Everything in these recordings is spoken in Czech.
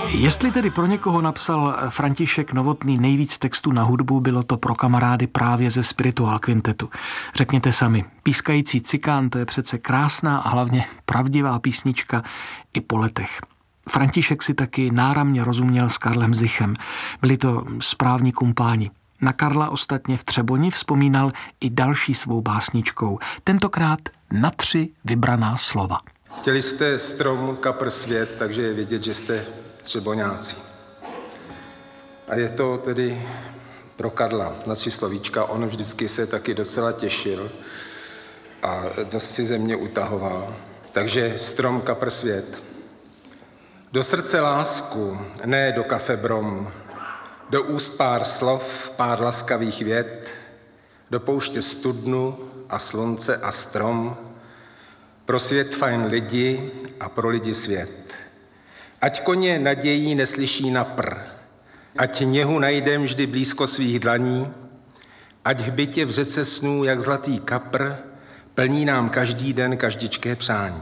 Jestli tedy pro někoho napsal František Novotný nejvíc textů na hudbu, bylo to pro kamarády právě ze Spirituál kvintetu. Řekněte sami, Pískající cikán, to je přece krásná a hlavně pravdivá písnička i po letech. František si taky náramně rozuměl s Karlem Zichem. Byli to správní kumpáni. Na Karla ostatně v Třeboni vzpomínal i další svou básničkou. Tentokrát na 3 vybraná slova. Chtěli jste strom, kapr, svět, takže je vidět, že jste třeboňáci. A je to tedy pro Karla na 3 slovíčka. On vždycky se taky docela těšil a dost si ze mě utahoval. Takže strom, kapr, svět. Do srdce lásku, ne do kafe brom. Do úst pár slov, pár laskavých vět. Do pouště studnu a slunce a strom. Pro svět fajn lidi a pro lidi svět. Ať koně nadějí neslyší na pr. Ať něhu najdem vždy blízko svých dlaní. Ať hbitě v řece snů jak zlatý kapr plní nám každý den každičké přání.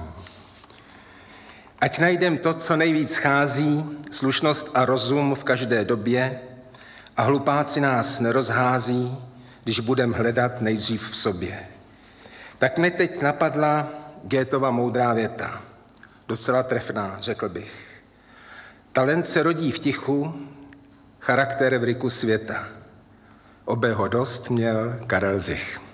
Ať najdem to, co nejvíc schází, slušnost a rozum v každé době a hlupáci nás nerozhází, když budem hledat nejdřív v sobě. Tak mě teď napadla Goethova moudrá věta. Docela trefná, řekl bych. Talent se rodí v tichu, charakter v ryku světa. Obého dost měl Karel Zich.